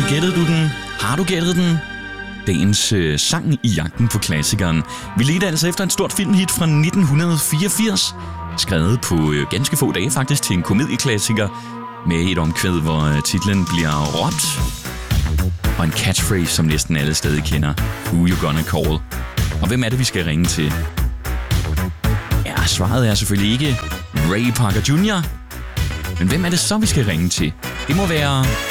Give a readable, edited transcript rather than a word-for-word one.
Gættede du den? Har du gættet den? Dagens sang i jagten på klassikeren. Vi ledte altså efter et stort filmhit fra 1984, skrevet på ganske få dage faktisk til en komedieklassiker, med et omkvæd, hvor titlen bliver råbt, og en catchphrase, som næsten alle stadig kender. Who you gonna call? Og hvem er det, vi skal ringe til? Ja, svaret er selvfølgelig ikke Ray Parker Jr., men hvem er det så, vi skal ringe til? Det må være